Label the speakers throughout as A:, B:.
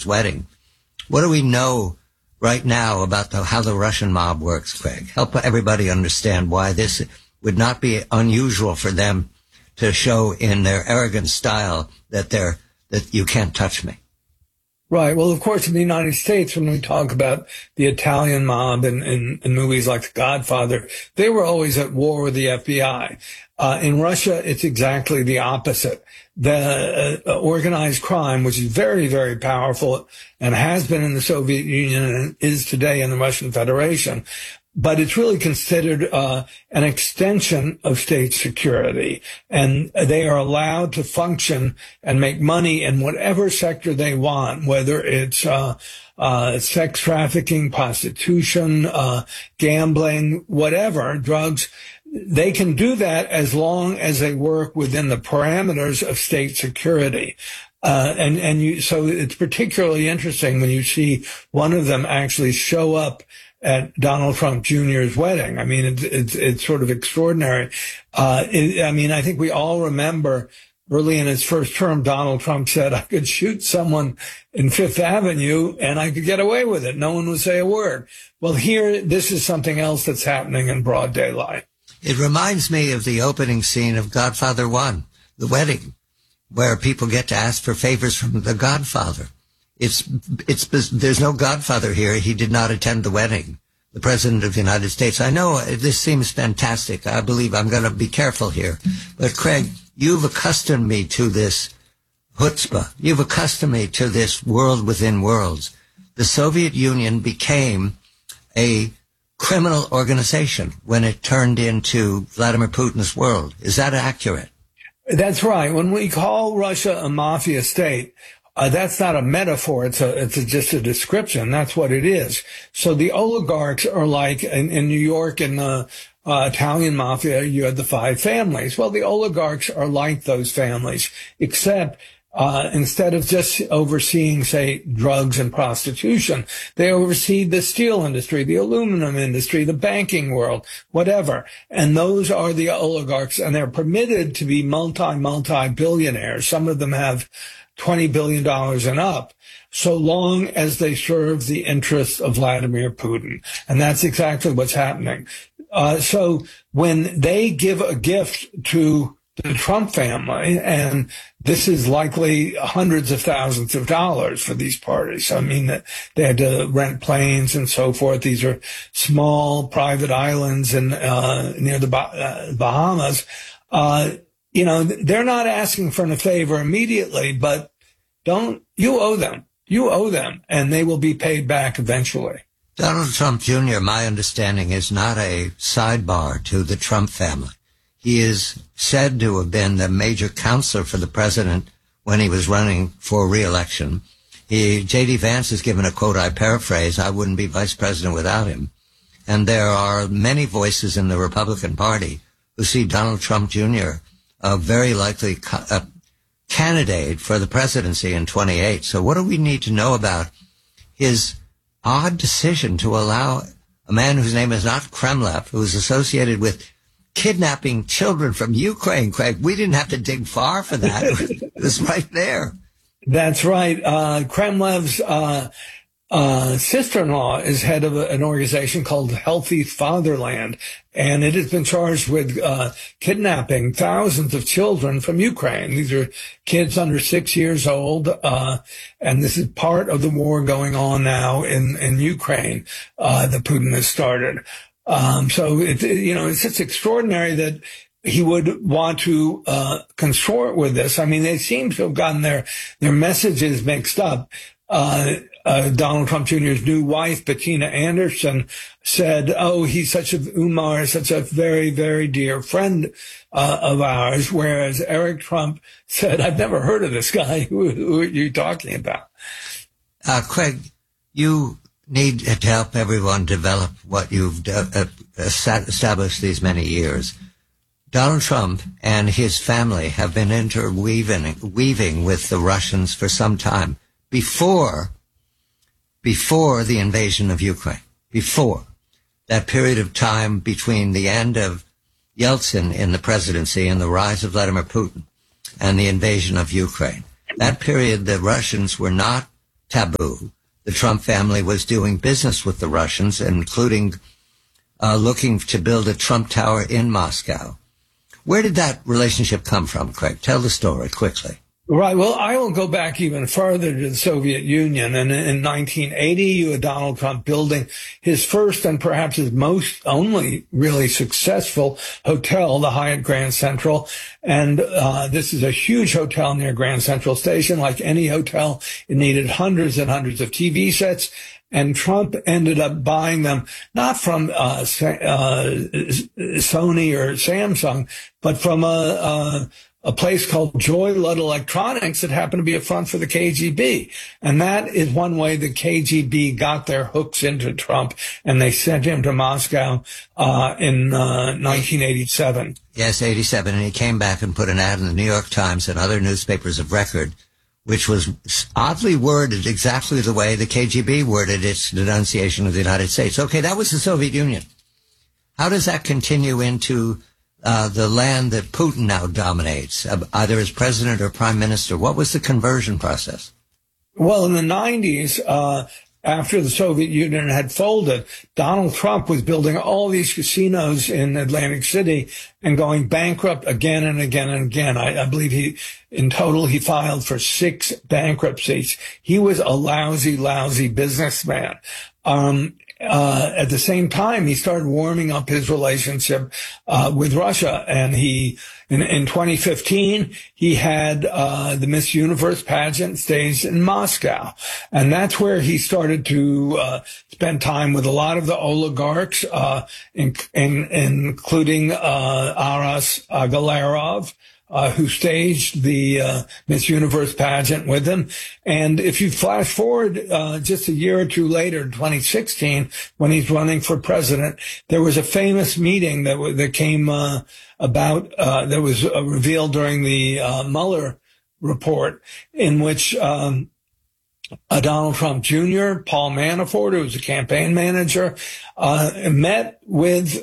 A: wedding. What do we know right now about how the Russian mob works, Craig? Help everybody understand why this would not be unusual for them to show in their arrogant style that you can't touch me.
B: Right. Well, of course, in the United States, when we talk about the Italian mob in movies like The Godfather, they were always at war with the FBI. In Russia, it's exactly the opposite. The organized crime, which is very, very powerful and has been in the Soviet Union and is today in the Russian Federation, but it's really considered an extension of state security, and they are allowed to function and make money in whatever sector they want, whether it's sex trafficking, prostitution, gambling, whatever, drugs. They can do that as long as they work within the parameters of state security. So it's particularly interesting when you see one of them actually show up at Donald Trump Jr.'s wedding. I mean, it's sort of extraordinary. I think we all remember early in his first term, Donald Trump said, I could shoot someone in Fifth Avenue and I could get away with it. No one would say a word. Well, here, this is something else that's happening in broad daylight.
A: It reminds me of the opening scene of Godfather 1, the wedding, where people get to ask for favors from the Godfather. There's no Godfather here. He did not attend the wedding. The President of the United States. I know this seems fantastic. I believe I'm going to be careful here. But Craig, you've accustomed me to this chutzpah. You've accustomed me to this world within worlds. The Soviet Union became a criminal organization when it turned into Vladimir Putin's world. Is that accurate?
B: That's right. When we call Russia a mafia state, that's not a metaphor. It's just a description. That's what it is. So the oligarchs are like in New York in the Italian mafia, you had the 5 families. Well, the oligarchs are like those families, except instead of just overseeing, say, drugs and prostitution, they oversee the steel industry, the aluminum industry, the banking world, whatever. And those are the oligarchs, and they're permitted to be multi-billionaires. Some of them have $20 billion and up, so long as they serve the interests of Vladimir Putin. And that's exactly what's happening. So when they give a gift to the Trump family, and this is likely hundreds of thousands of dollars for these parties. I mean, they had to rent planes and so forth. These are small private islands in near the Bahamas. They're not asking for a favor immediately, but you owe them, and they will be paid back eventually.
A: Donald Trump Jr., my understanding, is not a sidebar to the Trump family. He is said to have been the major counselor for the president when he was running for re-election. J.D. Vance has given a quote, I paraphrase, I wouldn't be vice president without him. And there are many voices in the Republican Party who see Donald Trump Jr. a very likely candidate for the presidency in 28. So what do we need to know about his odd decision to allow a man whose name is not Kremlev, who is associated with kidnapping children from Ukraine, Craig? We didn't have to dig far for that. It was right there.
B: That's right. Kremlev's sister-in-law is head of an organization called Healthy Fatherland, and it has been charged with kidnapping thousands of children from Ukraine. These are kids under 6 years old, and this is part of the war going on now in Ukraine that Putin has started. So it's just extraordinary that he would want to consort with this. I mean, they seem to have gotten their messages mixed up. Donald Trump Jr.'s new wife, Bettina Anderson, said, Umar is such a very, very dear friend of ours, whereas Eric Trump said, I've never heard of this guy. Who are you talking about?
A: Craig, you need to help everyone develop what you've established these many years. Donald Trump and his family have been weaving with the Russians for some time, before the invasion of Ukraine, before that period of time between the end of Yeltsin in the presidency and the rise of Vladimir Putin and the invasion of Ukraine. That period, the Russians were not taboo. The Trump family was doing business with the Russians, including looking to build a Trump Tower in Moscow. Where did that relationship come from, Craig? Tell the story quickly.
B: Right. Well, I will go back even further to the Soviet Union. And in 1980, you had Donald Trump building his first and perhaps his most only really successful hotel, the Hyatt Grand Central. And this is a huge hotel near Grand Central Station. Like any hotel, it needed hundreds and hundreds of TV sets. And Trump ended up buying them not from Sony or Samsung, but from a place called Joy Ludd Electronics that happened to be a front for the KGB. And that is one way the KGB got their hooks into Trump, and they sent him to Moscow in 1987.
A: Yes, 87. And he came back and put an ad in the New York Times and other newspapers of record, which was oddly worded exactly the way the KGB worded its denunciation of the United States. Okay, that was the Soviet Union. How does that continue into the land that Putin now dominates, either as president or prime minister? What was the conversion process?
B: Well, in the 90s, after the Soviet Union had folded, Donald Trump was building all these casinos in Atlantic City and going bankrupt again and again and again. I believe in total, he filed for 6 bankruptcies. He was a lousy businessman. At the same time, he started warming up his relationship with Russia, and in 2015 he had the Miss Universe pageant staged in Moscow, and that's where he started to spend time with a lot of the oligarchs, including Aras Agalarov, who staged the Miss Universe pageant with him. And if you flash forward just a year or two later, 2016, when he's running for president, there was a famous meeting that came about that was revealed during the Mueller report, in which Donald Trump Jr., Paul Manafort, who was a campaign manager, met with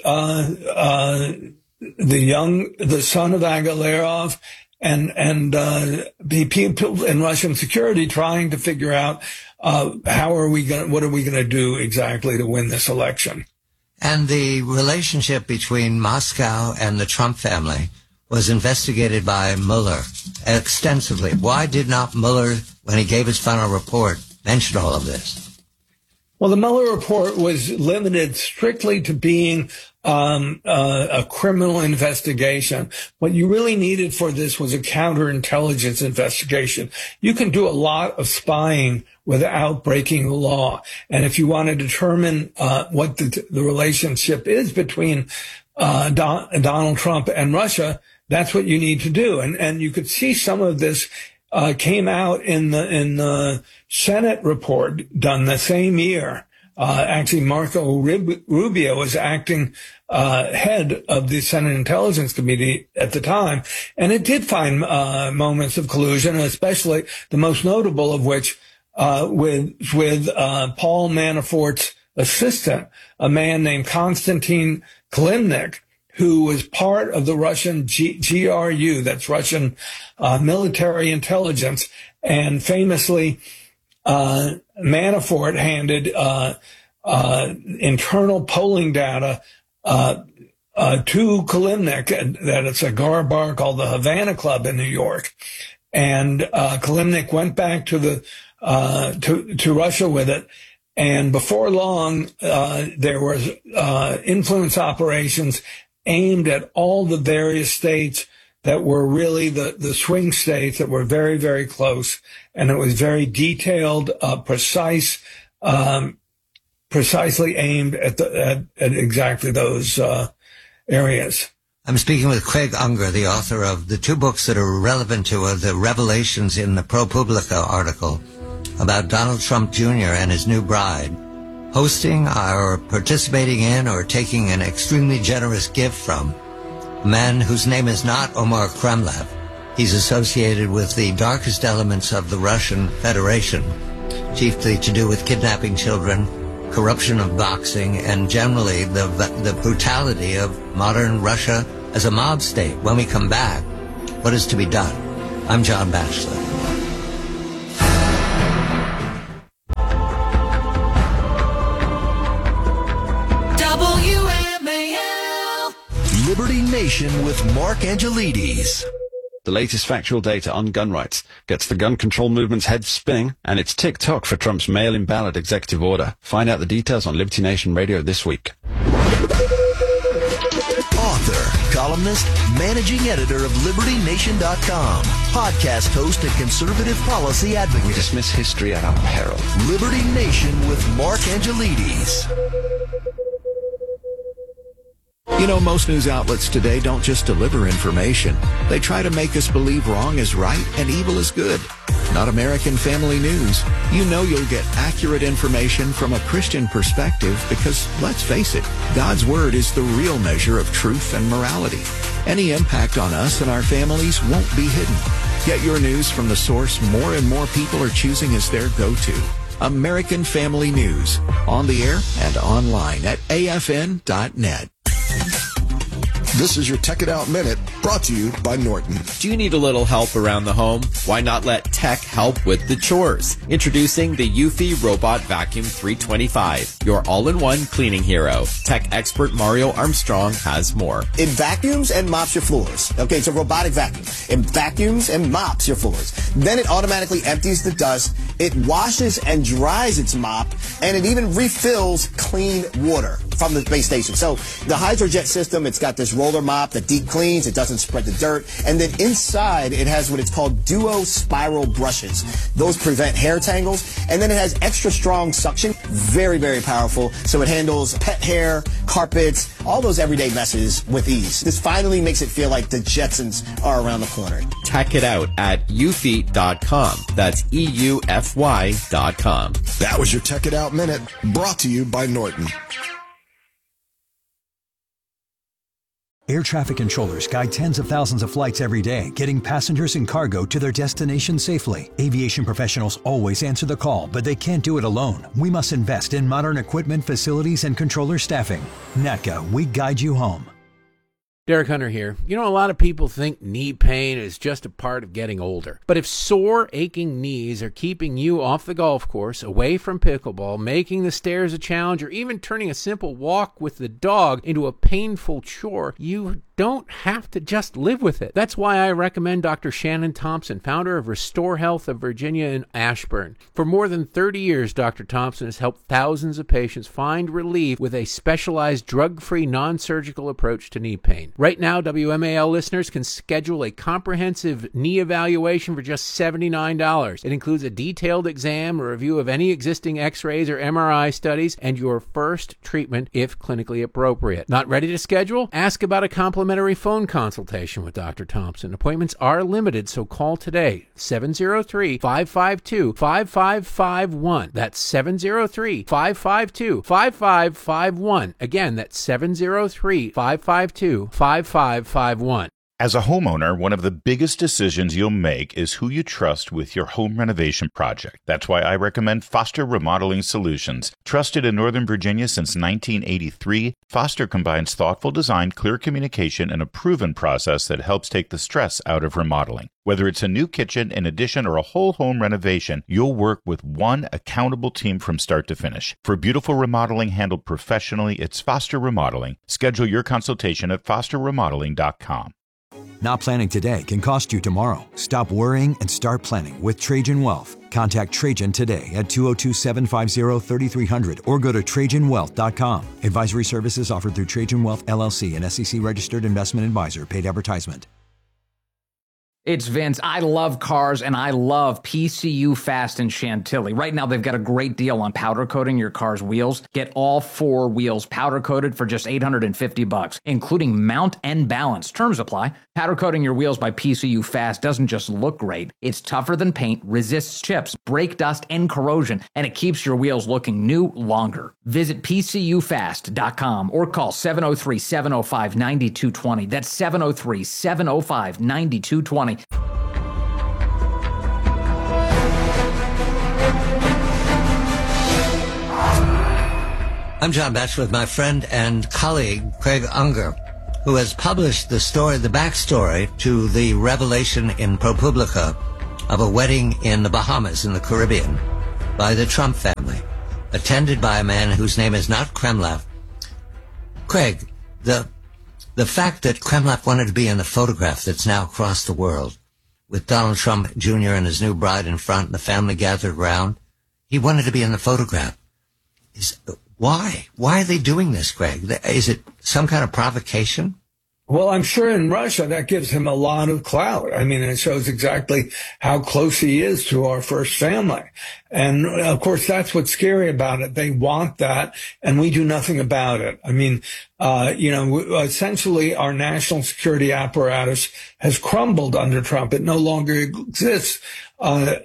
B: the son of Agalarov and the people in Russian security trying to figure out what are we going to do exactly to win this election.
A: And the relationship between Moscow and the Trump family was investigated by Mueller extensively. Why did not Mueller, when he gave his final report, mention all of this?
B: Well, the Mueller report was limited strictly to being a criminal investigation. What you really needed for this was a counterintelligence investigation. You can do a lot of spying without breaking the law. And if you want to determine what the relationship is between Donald Trump and Russia, that's what you need to do. And you could see some of this came out in the Senate report done the same year. Actually, Marco Rubio was acting head of the Senate Intelligence Committee at the time, and it did find moments of collusion, especially the most notable of which with Paul Manafort's assistant, a man named Konstantin Kilimnik, who was part of the Russian GRU, that's Russian military intelligence, and famously Manafort handed internal polling data to Kilimnik, that it's a bar called the Havana Club in New York, and Kilimnik went back to Russia with it. And before long, there was influence operations aimed at all the various states that were really the swing states that were very, very close. And it was very detailed, precisely aimed at exactly those areas.
A: I'm speaking with Craig Unger, the author of the 2 books that are relevant to the revelations in the ProPublica article about Donald Trump Jr. and his new bride, hosting or participating in or taking an extremely generous gift from a man whose name is not Omar Kremlev. He's associated with the darkest elements of the Russian Federation, chiefly to do with kidnapping children, corruption of boxing, and generally the brutality of modern Russia as a mob state. When we come back, what is to be done? I'm John Batchelor.
C: Nation with Mark Angelides.
D: The latest factual data on gun rights gets the gun control movement's head spinning, and it's tick-tock for Trump's mail-in ballot executive order. Find out the details on Liberty Nation Radio this week.
C: Author, columnist, managing editor of LibertyNation.com, podcast host and conservative policy advocate.
D: We dismiss history at our peril.
C: Liberty Nation with Mark Angelides.
E: You know, most news outlets today don't just deliver information. They try to make us believe wrong is right and evil is good. Not American Family News. You know you'll get accurate information from a Christian perspective because, let's face it, God's Word is the real measure of truth and morality. Any impact on us and our families won't be hidden. Get your news from the source more and more people are choosing as their go-to. American Family News. On the air and online at afn.net.
F: This is your Tech It Out Minute, brought to you by Norton.
G: Do you need a little help around the home? Why not let tech help with the chores? Introducing the Eufy Robot Vacuum 325, your all-in-one cleaning hero. Tech expert Mario Armstrong has more.
H: It vacuums and mops your floors. Okay, it's a robotic vacuum. It vacuums and mops your floors. Then it automatically empties the dust. It washes and dries its mop, and it even refills clean water from the base station. So the HydroJet system, it's got this roller mop that deep cleans, it doesn't spread the dirt, and then inside it has what it's called duo spiral brushes. Those prevent hair tangles, and then it has extra strong suction, very, very powerful, so it handles pet hair, carpets, all those everyday messes with ease. This finally makes it feel like the Jetsons are around the corner.
G: Check it out at eufy.com. That's EUFY.com.
F: That was your Tech It Out Minute, brought to you by Norton.
I: Air traffic controllers guide tens of thousands of flights every day, getting passengers and cargo to their destination safely. Aviation professionals always answer the call, but they can't do it alone. We must invest in modern equipment, facilities, and controller staffing. NATCA, we guide you home.
J: Derek Hunter here. You know, a lot of people think knee pain is just a part of getting older. But if sore, aching knees are keeping you off the golf course, away from pickleball, making the stairs a challenge, or even turning a simple walk with the dog into a painful chore, you don't have to just live with it. That's why I recommend Dr. Shannon Thompson, founder of Restore Health of Virginia in Ashburn. For more than 30 years, Dr. Thompson has helped thousands of patients find relief with a specialized drug-free, non-surgical approach to knee pain. Right now, WMAL listeners can schedule a comprehensive knee evaluation for just $79. It includes a detailed exam, a review of any existing x-rays or MRI studies, and your first treatment if clinically appropriate. Not ready to schedule? Ask about a complimentary phone consultation with Dr. Thompson. Appointments are limited, so call today. 703-552-5551. That's 703-552-5551. Again, that's 703-552-5551.
K: As a homeowner, one of the biggest decisions you'll make is who you trust with your home renovation project. That's why I recommend Foster Remodeling Solutions. Trusted in Northern Virginia since 1983, Foster combines thoughtful design, clear communication, and a proven process that helps take the stress out of remodeling. Whether it's a new kitchen, an addition, or a whole home renovation, you'll work with one accountable team from start to finish. For beautiful remodeling handled professionally, it's Foster Remodeling. Schedule your consultation at fosterremodeling.com.
I: Not planning today can cost you tomorrow. Stop worrying and start planning with Trajan Wealth. Contact Trajan today at 202-750-3300 or go to TrajanWealth.com. Advisory services offered through Trajan Wealth, LLC, an SEC-registered investment advisor. Paid advertisement.
L: It's Vince. I love cars, and I love PCU Fast in Chantilly. Right now, they've got a great deal on powder coating your car's wheels. Get all 4 wheels powder coated for just $850, including mount and balance. Terms apply. Powder coating your wheels by PCU Fast doesn't just look great. It's tougher than paint, resists chips, brake dust, and corrosion, and it keeps your wheels looking new longer. Visit PCUFast.com or call 703-705-9220. That's 703-705-9220.
A: I'm John Batch with my friend and colleague Craig Unger, who has published the backstory to the revelation in ProPublica of a wedding in the Bahamas in the Caribbean by the Trump family, attended by a man whose name is not Kremlov. Craig, the The fact that Kremlin wanted to be in the photograph that's now across the world, with Donald Trump Jr. and his new bride in front and the family gathered around, he wanted to be in the photograph. Why? Why are they doing this, Greg? Is it some kind of provocation?
B: Well, I'm sure in Russia that gives him a lot of clout. I mean, it shows exactly how close he is to our first family. And of course, that's what's scary about it. They want that, and we do nothing about it. I mean, essentially our national security apparatus has crumbled under Trump. It no longer exists. Our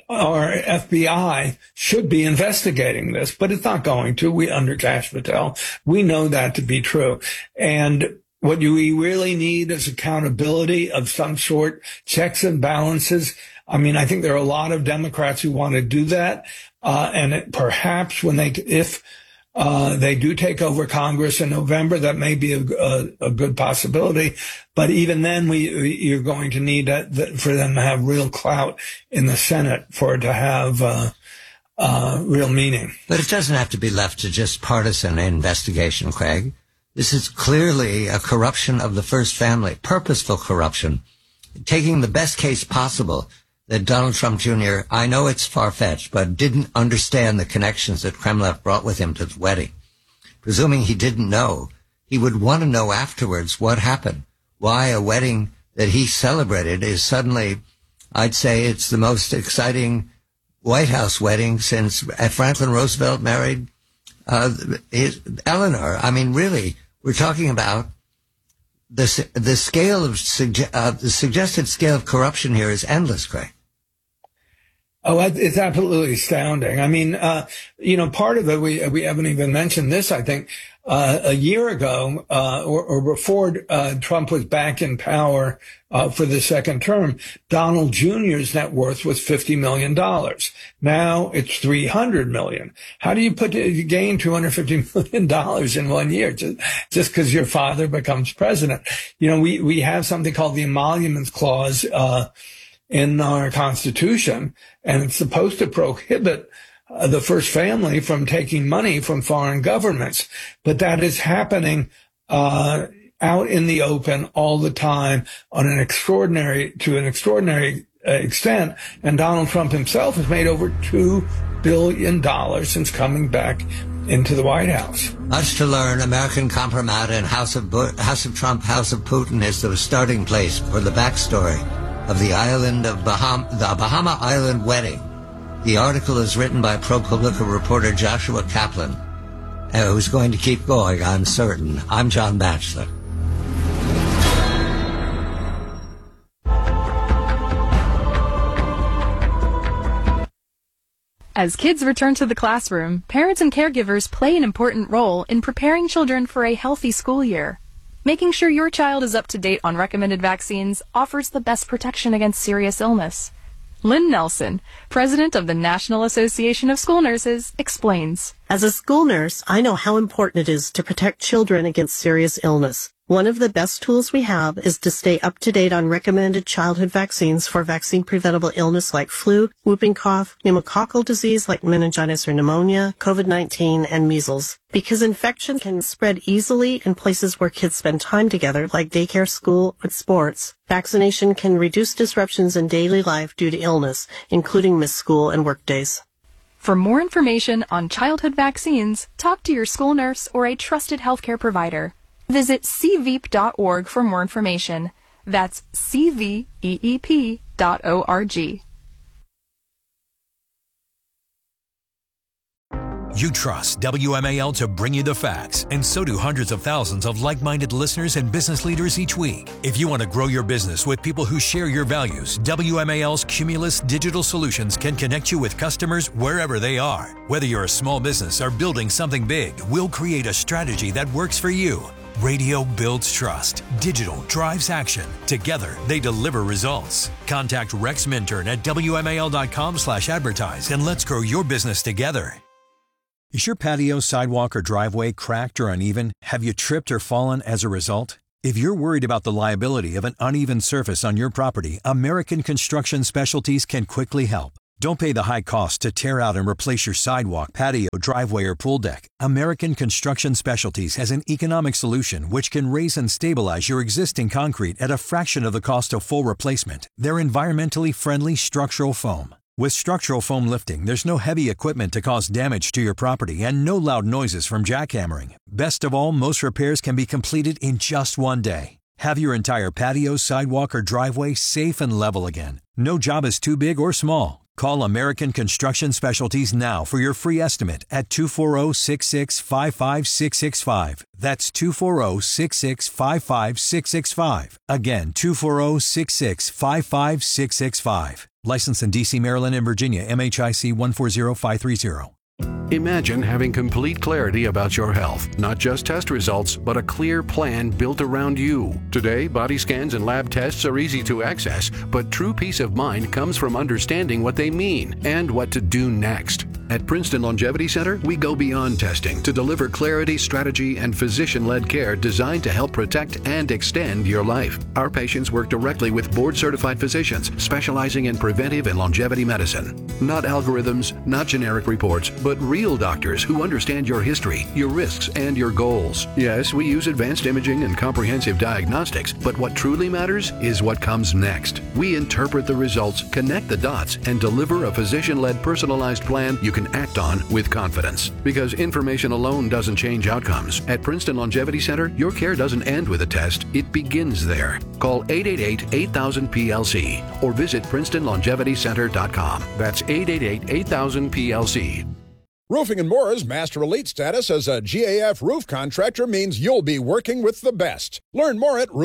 B: FBI should be investigating this, but it's not going to. We, under Kash Patel, we know that to be true. And what we really need is accountability of some sort, checks and balances. I mean, I think there are a lot of Democrats who want to do that. Perhaps if they do take over Congress in November, that may be a good possibility. But even then, you're going to need for them to have real clout in the Senate for it to have real meaning.
A: But it doesn't have to be left to just partisan investigation, Craig. This is clearly a corruption of the first family, purposeful corruption, taking the best case possible that Donald Trump Jr., I know it's far-fetched, but didn't understand the connections that Kremlin brought with him to the wedding. Presuming he didn't know, he would want to know afterwards what happened, why a wedding that he celebrated is suddenly, I'd say it's the most exciting White House wedding since Franklin Roosevelt married Eleanor. I mean, really, we're talking about the scale of the suggested scale of corruption here is endless, Craig.
B: Oh, it's absolutely astounding. I mean, part of it, we haven't even mentioned this, I think, a year ago, or before Trump was back in power for the second term, Donald Jr.'s net worth was $50 million. Now it's $300 million. How do you gain $250 million in 1 year just because your father becomes president? We have something called the Emoluments Clause in our Constitution, and it's supposed to prohibit the first family from taking money from foreign governments. But that is happening out in the open all the time to an extraordinary extent. And Donald Trump himself has made over $2 billion since coming back into the White House.
A: Much to learn. American Compromat and House of Trump, House of Putin is the starting place for the backstory of the island of the Bahama Island wedding. The article is written by ProPublica reporter Joshua Kaplan, who's going to keep going, I'm certain. I'm John Batchelor.
M: As kids return to the classroom, parents and caregivers play an important role in preparing children for a healthy school year. Making sure your child is up to date on recommended vaccines offers the best protection against serious illness. Lynn Nelson, president of the National Association of School Nurses, explains.
N: As a school nurse, I know how important it is to protect children against serious illness. One of the best tools we have is to stay up to date on recommended childhood vaccines for vaccine-preventable illness like flu, whooping cough, pneumococcal disease like meningitis or pneumonia, COVID-19, and measles. Because infection can spread easily in places where kids spend time together, like daycare, school, and sports, vaccination can reduce disruptions in daily life due to illness, including missed school and work days.
M: For more information on childhood vaccines, talk to your school nurse or a trusted healthcare provider. Visit cveep.org for more information. That's cveep.org.
I: You trust WMAL to bring you the facts, and so do hundreds of thousands of like-minded listeners and business leaders each week. If you want to grow your business with people who share your values, WMAL's Cumulus Digital Solutions can connect you with customers wherever they are. Whether you're a small business or building something big, we'll create a strategy that works for you. Radio builds trust. Digital drives action. Together, they deliver results. Contact Rex Minturn at WMAL.com/advertise and let's grow your business together. Is your patio, sidewalk, or driveway cracked or uneven? Have you tripped or fallen as a result? If you're worried about the liability of an uneven surface on your property, American Construction Specialties can quickly help. Don't pay the high cost to tear out and replace your sidewalk, patio, driveway, or pool deck. American Construction Specialties has an economic solution which can raise and stabilize your existing concrete at a fraction of the cost of full replacement. They're environmentally friendly structural foam. With structural foam lifting, there's no heavy equipment to cause damage to your property and no loud noises from jackhammering. Best of all, most repairs can be completed in just one day. Have your entire patio, sidewalk, or driveway safe and level again. No job is too big or small. Call American Construction Specialties now for your free estimate at 240-665-5665. That's 240-665-5665. Again, 240-665-5665. Licensed in D.C., Maryland, and Virginia, MHIC 140530.
O: Imagine having complete clarity about your health, not just test results, but a clear plan built around you. Today, body scans and lab tests are easy to access, but true peace of mind comes from understanding what they mean and what to do next. At Princeton Longevity Center, we go beyond testing to deliver clarity, strategy, and physician-led care designed to help protect and extend your life. Our patients work directly with board-certified physicians specializing in preventive and longevity medicine. Not algorithms, not generic reports, but real doctors who understand your history, your risks, and your goals. Yes, we use advanced imaging and comprehensive diagnostics, but what truly matters is what comes next. We interpret the results, connect the dots, and deliver a physician-led personalized plan you can act on with confidence. Because information alone doesn't change outcomes. At Princeton Longevity Center, your care doesn't end with a test, it begins there. Call 888-8000-PLC or visit PrincetonLongevityCenter.com. That's 888-8000-PLC.
P: Roofing & More's Master Elite status as a GAF roof contractor means you'll be working with the best. Learn more at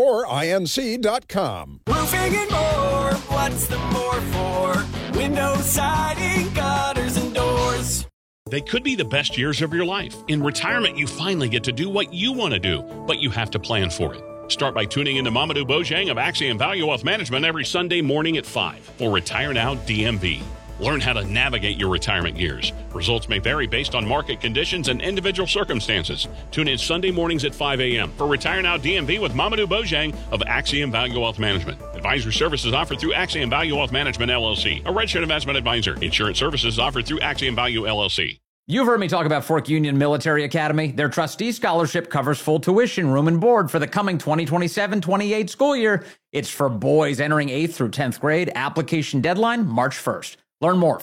P: roofingandmoreinc.com.
Q: Roofing & More, what's the more for? Windows, siding, gutters, and doors.
R: They could be the best years of your life. In retirement, you finally get to do what you want to do, but you have to plan for it. Start by tuning into Mamadou Bojang of Axiom Value Wealth Management every Sunday morning at 5 for Retire Now DMV. Learn how to navigate your retirement years. Results may vary based on market conditions and individual circumstances. Tune in Sunday mornings at 5 a.m. for Retire Now DMV with Mamadou Bojang of Axiom Value Wealth Management. Advisory services offered through Axiom Value Wealth Management, LLC, a registered investment advisor. Insurance services offered through Axiom Value, LLC.
L: You've heard me talk about Fork Union Military Academy. Their trustee scholarship covers full tuition, room, and board for the coming 2027-28 school year. It's for boys entering 8th through 10th grade. Application deadline, March 1st. Learn more,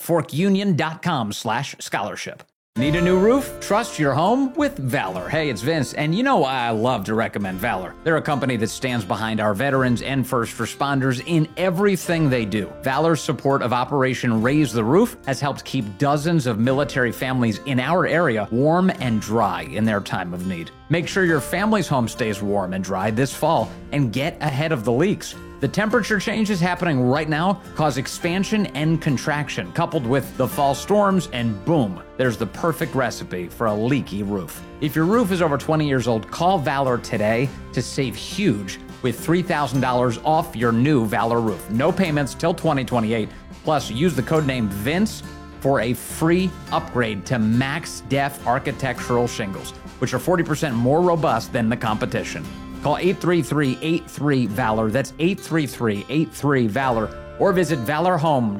L: forkunion.com/scholarship. Need a new roof? Trust your home with Valor. Hey, it's Vince, and you know why I love to recommend Valor. They're a company that stands behind our veterans and first responders in everything they do. Valor's support of Operation Raise the Roof has helped keep dozens of military families in our area warm and dry in their time of need. Make sure your family's home stays warm and dry this fall and get ahead of the leaks. The temperature changes happening right now cause expansion and contraction, coupled with the fall storms, and boom, there's the perfect recipe for a leaky roof. If your roof is over 20 years old, call Valor today to save huge with $3,000 off your new Valor roof. No payments till 2028. Plus, use the code name VINCE for a free upgrade to Max Def architectural shingles, which are 40% more robust than the competition. Call 833-83-VALOR. That's 833-83-VALOR. Or visit valorhome.com.